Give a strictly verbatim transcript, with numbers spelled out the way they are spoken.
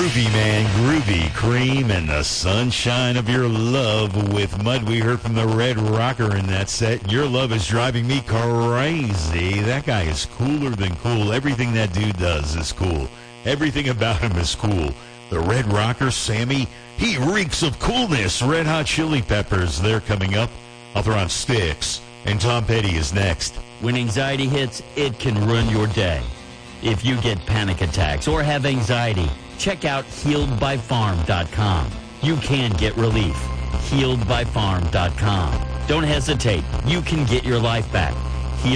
Groovy, man, groovy cream and the sunshine of your love with Mud. We heard from the Red Rocker in that set. Your love is driving me crazy. That guy is cooler than cool. Everything that dude does is cool. Everything about him is cool. The Red Rocker, Sammy, he reeks of coolness. Red Hot Chili Peppers, they're coming up. I'll throw on Sticks, and Tom Petty is next. When anxiety hits, it can ruin your day. If you get panic attacks or have anxiety, check out healed by farm dot com. You can get relief. healed by farm dot com. Don't hesitate. You can get your life back.